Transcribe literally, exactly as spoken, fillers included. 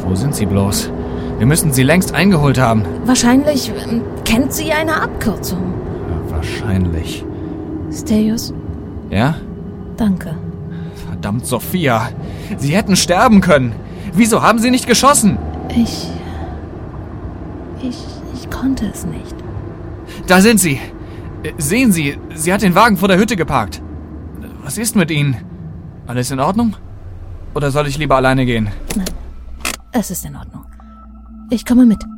Wo sind sie bloß? Wir müssen sie längst eingeholt haben. Wahrscheinlich ähm, kennt sie eine Abkürzung. Ja, wahrscheinlich. Stelios? Ja? Danke. Verdammt, Sophia. Sie hätten sterben können. Wieso haben Sie nicht geschossen? Ich... Ich... Ich konnte es nicht. Da sind Sie. Sehen Sie, sie hat den Wagen vor der Hütte geparkt. Was ist mit Ihnen? Alles in Ordnung? Oder soll ich lieber alleine gehen? Nein, es ist in Ordnung. Ich komme mit.